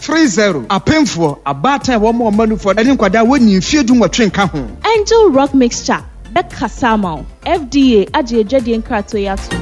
30 apemfo abata wo mo manufo ene nkwada woni mfie du nwotwe nka ho. Angel Rock Mixture Bekasama FDA ajeje nkrato yato.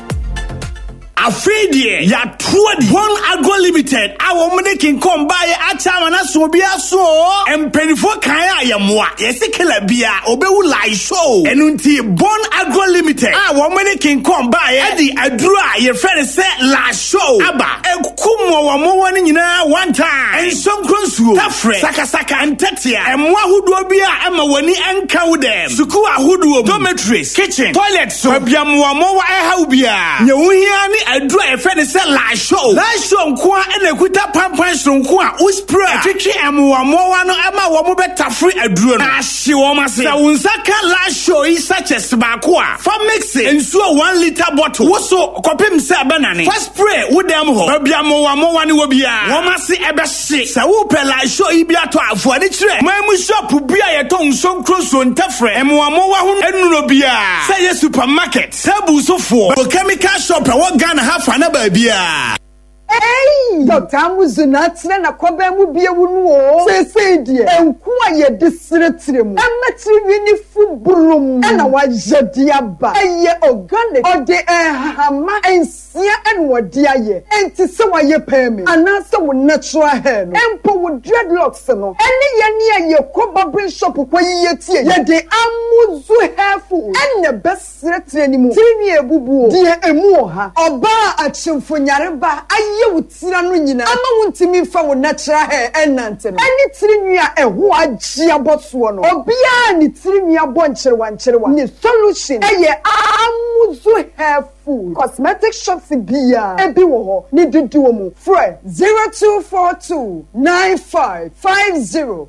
Afedie ya tuodi One Agro Limited awo mune kin kom baye achama na so bia so empenifo kan ya moa yesikela bia obewu live show enunti One Agro Limited awo mune kin kom baye adi adura ye friend say live show aba ekumo wo mo woni nyina one time ensonkronsuo tafre sakasaka antetia emwa huduo bia ema woni enka wudem suku ahuduo dormitories kitchen toilet so bia mo wa eha bia nyewuhia ni adura e fe ne se la show nko a na kuta pampan nko a uspray twetwe emwa no ama wo mo betafre aduro no ahye wo mase na unsaka la show yi sachets ba ko a fa mix ensuo 1 liter bottle wo so kopem se banane fa spray wo dem ho bia mo ne wo bia wo mase ebe hye sa wo pe la show yi bia to afo ani kire mamu shop bia ye to nsonkro so ntafre emwa mo wa ho enuro bia say ye supermarket sabu so for chemical shop e wo Ghana hafa na ba bia. Hey, Dr. Amuzu na tire na koba mu bie wunu o. Sese die. Enku aye disretire mu. Emetri wini fu brum. Na wa jedi aba. Eye organic. Ode hama ensia enwode aye. Enti se wa ye peme. Anase wo natural hair no. Empo wo dreadlocks no. Ene ye ne aye koba brain shop kwa ye tie. Ye de Amuzu hairful. Ene besretire ni mu. Tiri ebubu. Die emu ha. Oba achimfo nyareba aye utira no nyina ama wontimi fa wo natural hair enante no ani tirinua eho agye aboso no obia ni tirinua boncherewa ni solution eye Amuzu hair food cosmetic shops bia ebi wo ho ni dudu mu free 0242 955056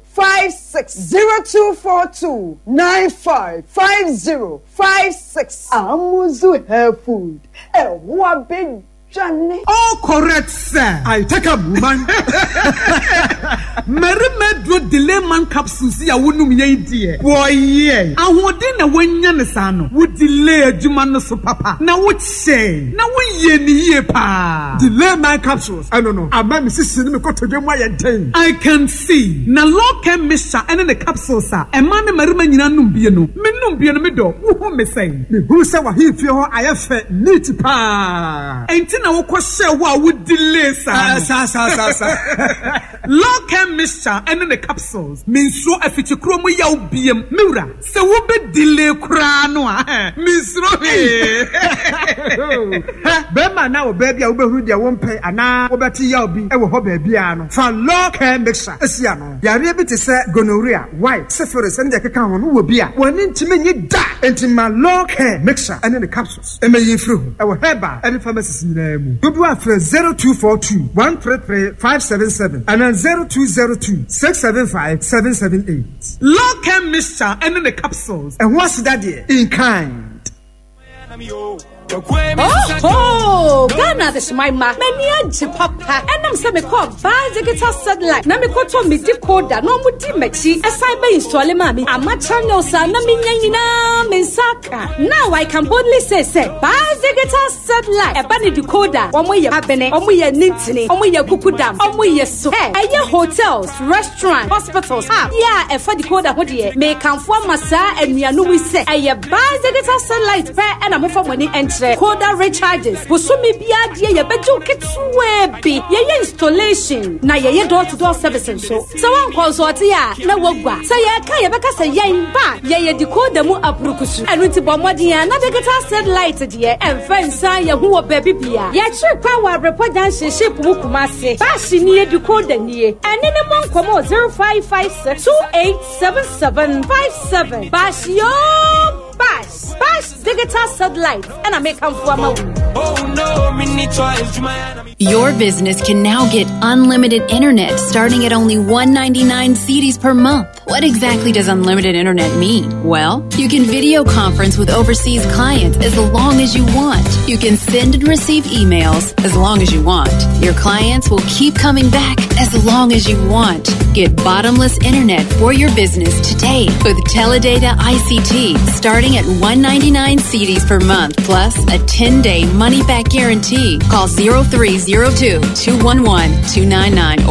0242 955056 Amuzu hair food eho abeg Johnny. Oh, correct, sir. I take a woman. Merimedro delay man capsules ya wunu miye die. Boy, yeah. I would na wenya nesano. Would delay jumano so papa. Na what say? Na we ye pa. Delay man capsules. I don't know. I might miss me go to them my ten. I can see. Na low can mixture and the capsules sa. A man merima nyina numbieno. Me numbieno me do. Who me say? Me who say wa he feel I have neat pa. Na wo share wa would delay sa low chem mixture and the capsules mean so afichi kromo ya obiem mura se wo be delay kra no means no be man na wo baby a wo be hu dia wo mpe ana wo beti ya obi e wo ho baby ano fa low chem mixture esia no yare bi te se gonorrhea white syphilis and the keka ho no wo bi a woni ntime nyi da entima low chem mixture and the capsules e me yefru e wo heba and pharmacies ni Dudu afre 0242 133 577 and then 0202 675 778. Low chem mixture and in the capsules. And what's that there? In kind. Oh, Ghana this my ma. Many anti papa. And I'm saying me call buy digital satellite. Na me ko to me decoder. No mu di mechi. Aside by install mami. Ama channel sa na me nyina me saka. Now I can boldly say buy digital satellite. E ba ni decoder. Omo ye abene. Omo ye nintini. Omo ye kukudam. Omo ye so. Eye hotels, restaurants, hospitals. Yeah, e fa decoder ho de. Me kan fo masa enuanu wi se. Eye buy digital satellite. Pe and am for money and Coda recharges. Busumi biya die ye beju kitwe bi. Ye installation. Na ye door-to-door services so. So one consult ya na wogwa. So ye ka ye beka se ye ba. Ye decoder mu aprukusu. Enuti bomodi ya na digital satellite die. Enfensa ye huo baby biya. Ye trip power report dan ship mu kumase. Ba shi ni ye decoder ni. Eni ne mon komo 0556 287757. Ba shi yo Bash digital satellite and I make come for my Your business can now get unlimited internet starting at only $1.99 CDs per month. What exactly does unlimited internet mean? Well, you can video conference with overseas clients as long as you want. You can send and receive emails as long as you want. Your clients will keep coming back as long as you want. Get bottomless internet for your business today with Teledata ICT starting at $1.99 CDs per month plus a 10-day money-back guarantee. Call 0302-211-299